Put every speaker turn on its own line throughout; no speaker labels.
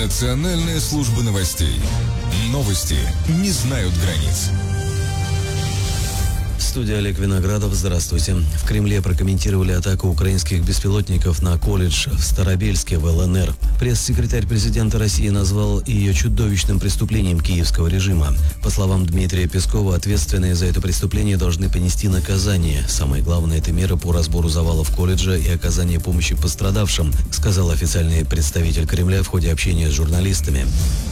Национальная служба новостей. Новости не знают границ.
Студия Олег Виноградов. Здравствуйте. В Кремле прокомментировали атаку украинских беспилотников на колледж в Старобельске в ЛНР. Пресс-секретарь президента России назвал ее чудовищным преступлением киевского режима. По словам Дмитрия Пескова, ответственные за это преступление должны понести наказание. Самое главное – это мера по разбору завалов колледжа и оказание помощи пострадавшим, сказал официальный представитель Кремля в ходе общения с журналистами.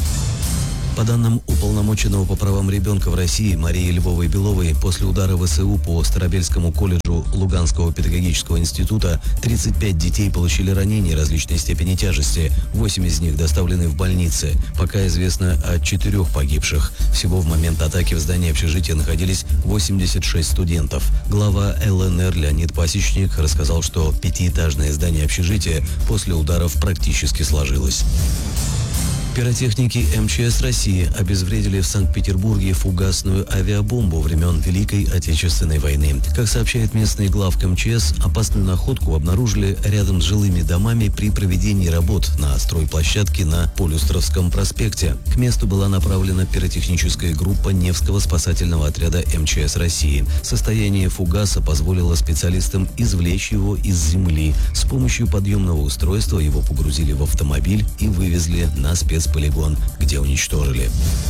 По данным уполномоченного по правам ребенка в России Марии Львовой-Беловой, после удара ВСУ по Старобельскому колледжу Луганского педагогического института 35 детей получили ранения различной степени тяжести, 8 из них доставлены в больницы. Пока известно о 4 погибших. Всего в момент атаки в здании общежития находились 86 студентов. Глава ЛНР Леонид Пасечник рассказал, что пятиэтажное здание общежития после ударов практически сложилось. Пиротехники МЧС России обезвредили в Санкт-Петербурге фугасную авиабомбу времен Великой Отечественной войны. Как сообщает местный главк МЧС, опасную находку обнаружили рядом с жилыми домами при проведении работ на стройплощадке на Полюстровском проспекте. К месту была направлена пиротехническая группа Невского спасательного отряда МЧС России. Состояние фугаса позволило специалистам извлечь его из земли. С помощью подъемного устройства его погрузили в автомобиль и вывезли на спецполигон, где уничтожили.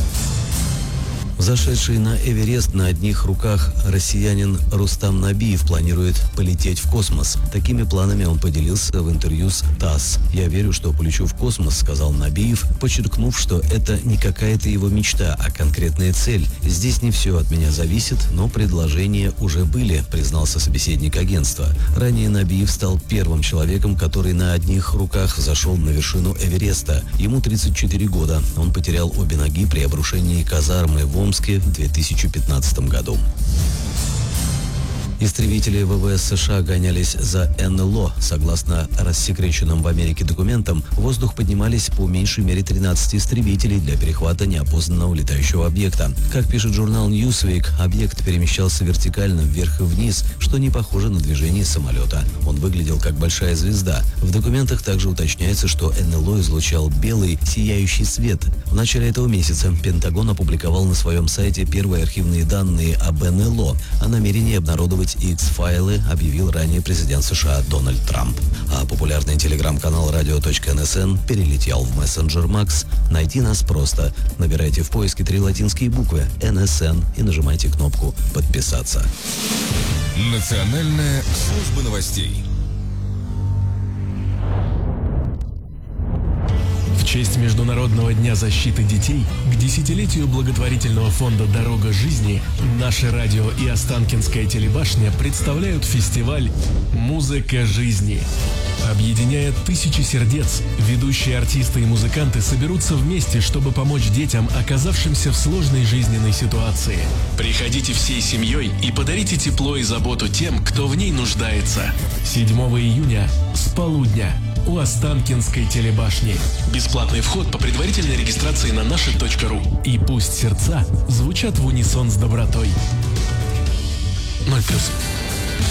Зашедший на Эверест на одних руках россиянин Рустам Набиев планирует полететь в космос. Такими планами он поделился в интервью с ТАСС. «Я верю, что полечу в космос», — сказал Набиев, подчеркнув, что это не какая-то его мечта, а конкретная цель. «Здесь не все от меня зависит, но предложения уже были», — признался собеседник агентства. Ранее Набиев стал первым человеком, который на одних руках зашел на вершину Эвереста. Ему 34 года. Он потерял обе ноги при обрушении казармы в Омске в 2015 году. Истребители ВВС США гонялись за НЛО. Согласно рассекреченным в Америке документам, в воздух поднимались по меньшей мере 13 истребителей для перехвата неопознанного летающего объекта. Как пишет журнал Newsweek, объект перемещался вертикально вверх и вниз, что не похоже на движение самолета. Он выглядел как большая звезда. В документах также уточняется, что НЛО излучал белый, сияющий свет. В начале этого месяца Пентагон опубликовал на своем сайте первые архивные данные об НЛО. О намерении обнародовать X-файлы объявил ранее президент США Дональд Трамп. А популярный телеграм-канал radio.nsn перелетел в мессенджер Max. Найти нас просто. Набирайте в поиске 3 латинские буквы NSN и нажимайте кнопку «Подписаться».
Национальная служба новостей.
В честь Международного дня защиты детей к десятилетию благотворительного фонда «Дорога жизни» наше радио и Останкинская телебашня представляют фестиваль «Музыка жизни». Объединяя тысячи сердец, ведущие артисты и музыканты соберутся вместе, чтобы помочь детям, оказавшимся в сложной жизненной ситуации. Приходите всей семьей и подарите тепло и заботу тем, кто в ней нуждается. 7 июня с полудня у Останкинской телебашни. Бесплатный вход по предварительной регистрации на наши.ру. И пусть сердца звучат в унисон с добротой. 0+.